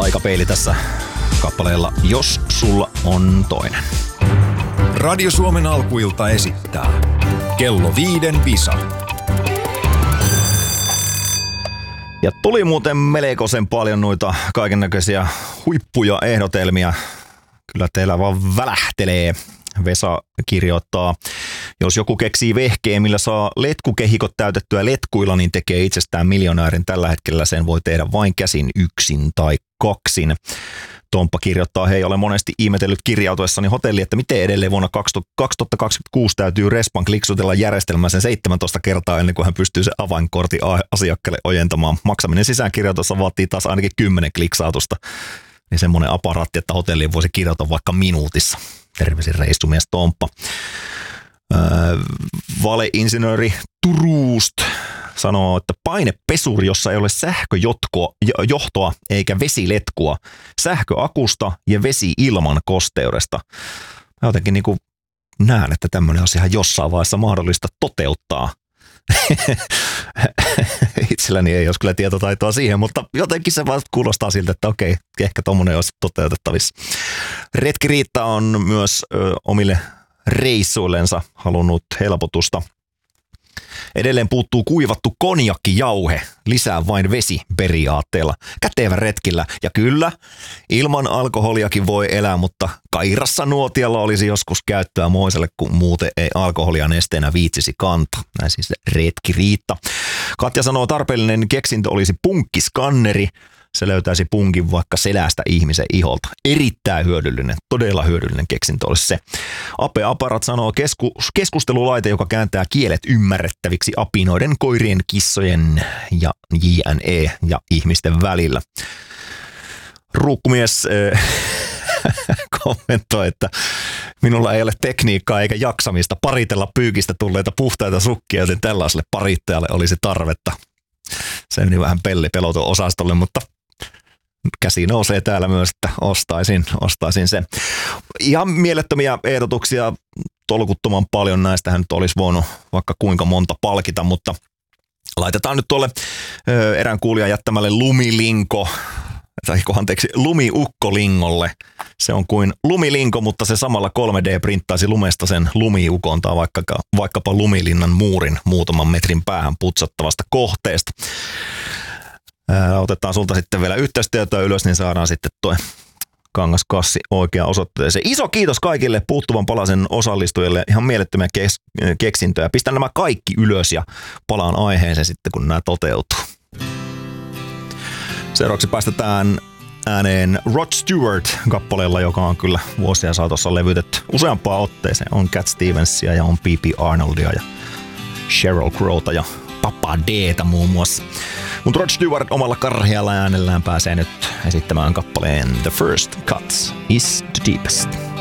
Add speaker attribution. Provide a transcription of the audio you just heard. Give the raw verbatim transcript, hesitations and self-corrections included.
Speaker 1: Taikapeili tässä kappaleella Jos sulla on toinen.
Speaker 2: Radio Suomen alkuilta esittää Kello viiden visa.
Speaker 1: Ja tuli muuten melkoisen paljon noita kaikennäköisiä huippuja ehdotelmia. Kyllä teillä vaan välähtelee. Vesa kirjoittaa, jos joku keksii vehkeen, millä saa letkukehikot täytettyä letkuilla, niin tekee itsestään miljonäärin. Tällä hetkellä sen voi tehdä vain käsin yksin tai kaksin. Tomppa kirjoittaa, hei, olen monesti ihmetellyt kirjautuessani hotelli, että miten edelleen vuonna kaksituhattakaksikymmentäkuusi täytyy Respan kliksutella järjestelmää sen seitsemäntoista kertaa ennen kuin hän pystyy sen avainkortin asiakkaalle ojentamaan. Maksaminen sisäänkirjoitussa vaatii taas ainakin kymmenen kliksautusta. Niin semmoinen aparaatti, että hotelliin voisi kirjoittaa vaikka minuutissa. Terveisin reistumies Tomppa. Öö, valeinsinööri Turuust sanoo, että painepesuri, jossa ei ole sähköjohtoa eikä vesiletkua, sähköakusta ja vesi ilman kosteudesta. Mä jotenkin niin kuin näen, että tämmöinen on ihan jossain vaiheessa mahdollista toteuttaa. Itselläni ei olisi kyllä tietotaitoa siihen, mutta jotenkin se vaan kuulostaa siltä, että okei, ehkä tommonen olisi toteutettavissa. Retki Riitta on myös ö, omille reissuillensa halunnut helpotusta. Edelleen puuttuu kuivattu konjakkijauhe, lisää vain vesi periaatteella. Kätevä retkillä. Ja kyllä, ilman alkoholiakin voi elää, mutta Kairassa nuotialla olisi joskus käyttöä moiselle, kun muuten ei alkoholia nesteenä viitsisi kantaa. Näin siis Retki Riitta. Katja sanoo, tarpeellinen keksintö olisi punkkiskanneri. Se löytäisi punkin vaikka selästä ihmisen iholta. Erittäin hyödyllinen, todella hyödyllinen keksintö olisi se. Ape Aparat sanoo kesku, keskustelulaite, joka kääntää kielet ymmärrettäviksi apinoiden, koirien, kissojen ja jne. Ja ihmisten välillä. Ruukkumies äh, kommentoi, että minulla ei ole tekniikkaa eikä jaksamista paritella pyykistä tulleita puhtaita sukkia, joten tällaiselle parittajalle olisi tarvetta. Se meni vähän pellipeloton osastolle, mutta käsi nousee täällä myös, että ostaisin, ostaisin sen. Ihan mielettömiä ehdotuksia, tolkuttoman paljon näistähän nyt olisi voinut vaikka kuinka monta palkita, mutta laitetaan nyt tuolle ö, erään kuulijan jättämälle lumilinko, tai anteeksi, lumiukkolingolle. Se on kuin lumilinko, mutta se samalla kolme D-printtaisi lumesta sen lumiukon tai vaikka, vaikkapa lumilinnan muurin muutaman metrin päähän putsattavasta kohteesta. Ää, otetaan sulta sitten vielä yhteistyötä ylös, niin saadaan sitten tuo kangaskassi oikeaan osoitteeseen. Iso kiitos kaikille puuttuvan palasen osallistujille. Ihan mielettömiä kes- keksintöjä. Pistän nämä kaikki ylös ja palaan aiheeseen sitten, kun nämä toteutuu. Seuraavaksi päästetään ääneen Rod Stewart kappaleella, joka on kyllä vuosia saatossa levytetty useampaan otteeseen. On Cat Stevensia ja on P P Arnoldia ja Sheryl Crowta ja Papa D:tä muun muassa. Mutta Rod Stewart omalla karhealla äänellään pääsee nyt esittämään kappaleen The First Cut is the Deepest.